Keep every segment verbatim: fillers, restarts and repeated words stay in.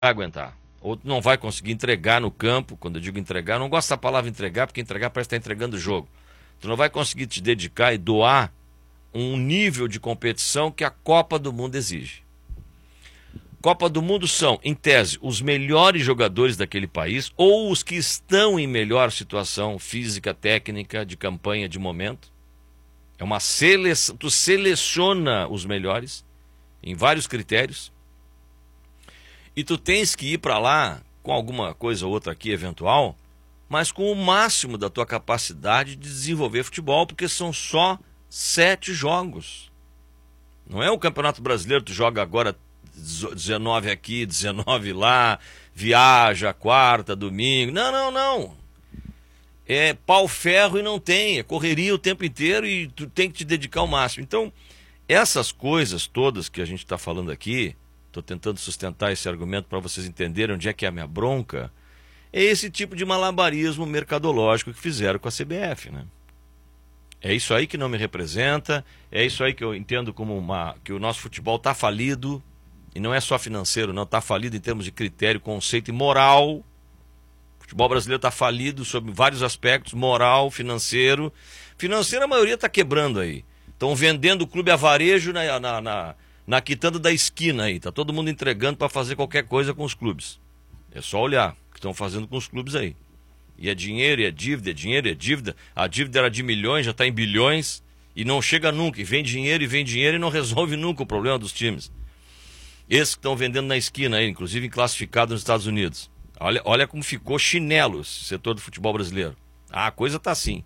aguentar. Ou tu não vai conseguir entregar no campo. Quando eu digo entregar, eu não gosto da palavra entregar, porque entregar parece estar entregando o jogo. Tu não vai conseguir te dedicar e doar um nível de competição que a Copa do Mundo exige. Copa do Mundo são, em tese, os melhores jogadores daquele país ou os que estão em melhor situação física, técnica, de campanha, de momento. É uma seleção, tu seleciona os melhores em vários critérios. E tu tens que ir para lá com alguma coisa ou outra aqui eventual, mas com o máximo da tua capacidade de desenvolver futebol, porque são só sete jogos. Não é o Campeonato Brasileiro, tu joga agora dezenove aqui, dezenove lá, viaja quarta, domingo. Não, não, não. É pau-ferro e não tem. É correria o tempo inteiro e tu tem que te dedicar ao máximo. Então, essas coisas todas que a gente está falando aqui, estou tentando sustentar esse argumento para vocês entenderem onde é que é a minha bronca, é esse tipo de malabarismo mercadológico que fizeram com a C B F, né? É isso aí que não me representa, é isso aí que eu entendo como uma, que o nosso futebol está falido, e não é só financeiro, não, está falido em termos de critério, conceito e moral. O futebol brasileiro está falido sob vários aspectos, moral, financeiro. Financeiro a maioria está quebrando aí. Estão vendendo o clube a varejo na, na, na, na quitanda da esquina aí. Está todo mundo entregando para fazer qualquer coisa com os clubes. É só olhar o que estão fazendo com os clubes aí. E é dinheiro, e é dívida, é dinheiro, e é dívida. A dívida era de milhões, já está em bilhões, e não chega nunca. E vem dinheiro, e vem dinheiro, e não resolve nunca o problema dos times. Esses que estão vendendo na esquina aí, inclusive classificados nos Estados Unidos. Olha, olha como ficou chinelo esse setor do futebol brasileiro. Ah, a coisa tá assim.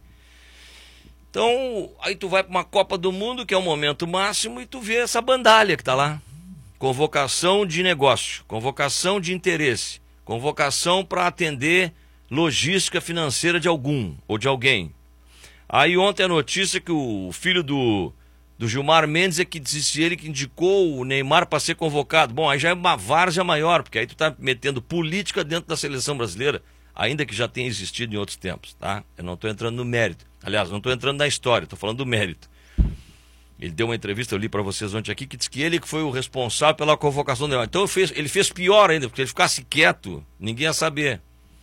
Então, aí tu vai para uma Copa do Mundo, que é o momento máximo, e tu vê essa bandalha que tá lá. Convocação de negócio, convocação de interesse, convocação para atender logística financeira de algum ou de alguém. Aí ontem a notícia que o filho do, do Gilmar Mendes é que disse ele que indicou o Neymar para ser convocado. Bom, aí já é uma várzea maior, porque aí tu tá metendo política dentro da seleção brasileira, ainda que já tenha existido em outros tempos, tá? Eu não estou entrando no mérito. Aliás, não estou entrando na história, estou falando do mérito. Ele deu uma entrevista, eu li para vocês ontem aqui, que disse que ele que foi o responsável pela convocação do Neymar. Então ele fez, ele fez pior ainda, porque ele ficasse quieto, ninguém ia saber.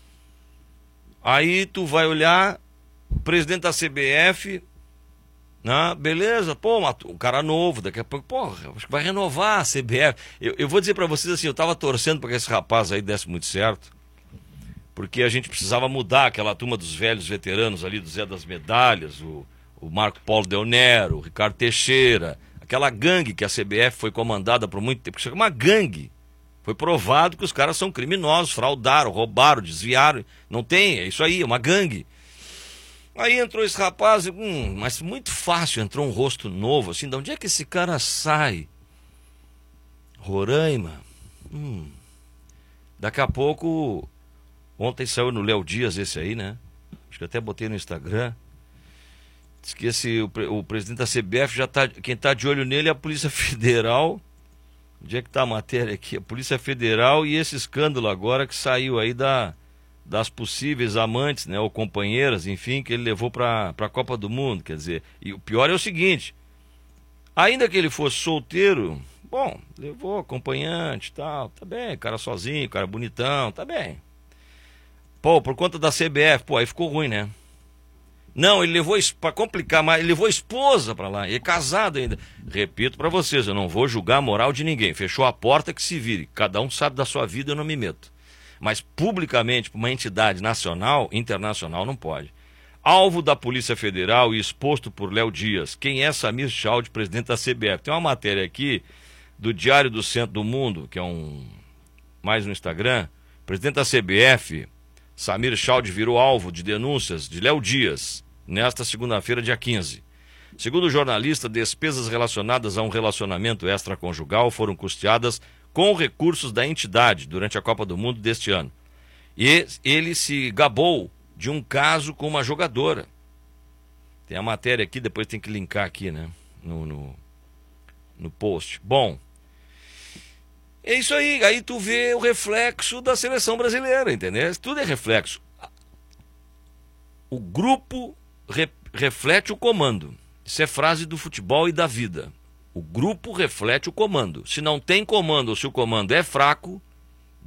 Aí tu vai olhar, o presidente da C B F, né? Beleza, pô, um cara novo, daqui a pouco, pô, acho que vai renovar a C B F. Eu, eu vou dizer pra vocês assim, eu tava torcendo para que esse rapaz aí desse muito certo, porque a gente precisava mudar aquela turma dos velhos veteranos ali, do Zé das Medalhas, o, o Marco Paulo Del Nero, o Ricardo Teixeira, aquela gangue que a C B F foi comandada por muito tempo, porque isso é uma gangue. Foi provado que os caras são criminosos, fraudaram, roubaram, desviaram. Não tem, é isso aí, é uma gangue. Aí entrou esse rapaz, hum, mas muito fácil, entrou um rosto novo, assim, de onde é que esse cara sai? Roraima? Hum. Daqui a pouco, ontem saiu no Léo Dias esse aí, né? Acho que até botei no Instagram. Diz que esse, o, o presidente da C B F já tá, quem tá de olho nele é a Polícia Federal. Onde é que está a matéria aqui? A Polícia Federal e esse escândalo agora que saiu aí da, das possíveis amantes, né, ou companheiras, enfim, que ele levou para a Copa do Mundo, quer dizer. E o pior é o seguinte, ainda que ele fosse solteiro, bom, levou acompanhante e tal, tá bem, cara sozinho, cara bonitão, tá bem. Pô, por conta da C B F, pô, aí ficou ruim, né? Não, ele levou, para complicar mais, ele levou a esposa para lá, ele é casado ainda. Repito para vocês, eu não vou julgar a moral de ninguém, fechou a porta que se vire, cada um sabe da sua vida, eu não me meto. Mas publicamente, para uma entidade nacional, internacional, não pode. Alvo da Polícia Federal e exposto por Léo Dias, quem é Samir Chaldi, presidente da C B F? Tem uma matéria aqui do Diário do Centro do Mundo, que é um, mais no Instagram, presidente da C B F... Samir Chaldi virou alvo de denúncias de Léo Dias nesta segunda-feira, dia quinze. Segundo o jornalista, despesas relacionadas a um relacionamento extraconjugal foram custeadas com recursos da entidade durante a Copa do Mundo deste ano. E ele se gabou de um caso com uma jogadora. Tem a matéria aqui, depois tem que linkar aqui, né? No, no, no post. Bom, é isso aí, aí tu vê o reflexo da seleção brasileira, entendeu? Tudo é reflexo. O grupo re, reflete o comando. Isso é frase do futebol e da vida. O grupo reflete o comando. Se não tem comando ou se o comando é fraco,